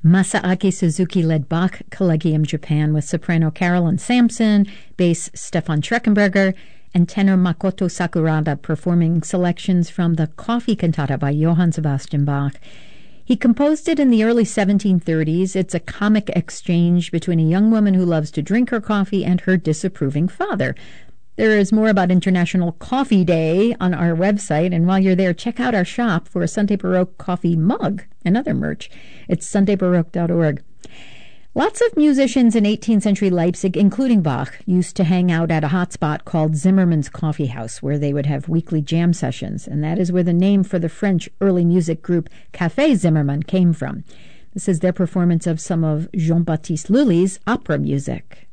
Masaaki Suzuki led Bach Collegium Japan with soprano Carolyn Sampson, bass Stefan Schreckenberger, and tenor Makoto Sakurada performing selections from the Coffee Cantata by Johann Sebastian Bach. He composed it in the early 1730s. It's a comic exchange between a young woman who loves to drink her coffee and her disapproving father. There is more about International Coffee Day on our website, and while you're there, check out our shop for a Sunday Baroque coffee mug and other merch. It's sundaybaroque.org. Lots of musicians in 18th century Leipzig, including Bach, used to hang out at a hotspot called Zimmermann's Coffee House, where they would have weekly jam sessions, and that is where the name for the French early music group Café Zimmermann came from. This is their performance of some of Jean-Baptiste Lully's opera music.